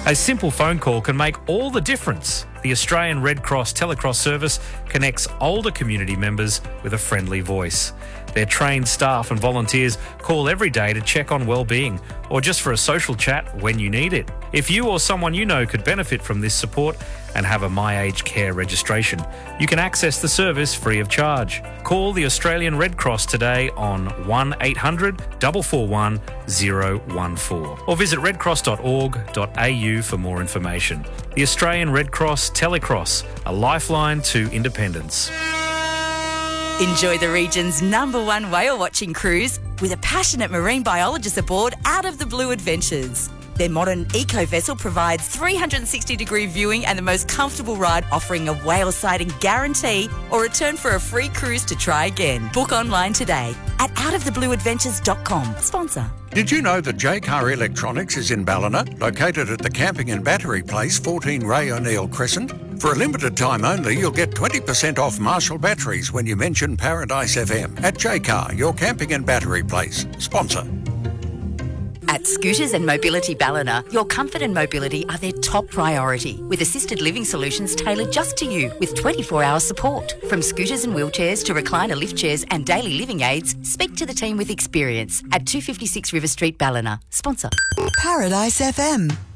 A simple phone call can make all the difference. The Australian Red Cross Telecross service connects older community members with a friendly voice. Their trained staff and volunteers call every day to check on well-being or just for a social chat when you need it. If you or someone you know could benefit from this support and have a My Aged Care registration, you can access the service free of charge. Call the Australian Red Cross today on 1800 441 014 or visit redcross.org.au for more information. The Australian Red Cross Telecross, a lifeline to independence. Enjoy the region's #1 whale watching cruise with a passionate marine biologist aboard Out of the Blue Adventures. Their modern eco-vessel provides 360-degree viewing and the most comfortable ride, offering a whale sighting guarantee or return for a free cruise to try again. Book online today at outoftheblueadventures.com. Sponsor. Did you know that J-Car Electronics is in Ballina, located at the Camping and Battery Place, 14 Ray O'Neill Crescent? For a limited time only, you'll get 20% off Marshall batteries when you mention Paradise FM. At J-Car, your camping and battery place. Sponsor. At Scooters and Mobility Ballina, your comfort and mobility are their top priority, with assisted living solutions tailored just to you with 24-hour support. From scooters and wheelchairs to recliner lift chairs and daily living aids, speak to the team with experience at 256 River Street, Ballina. Sponsor. Paradise FM.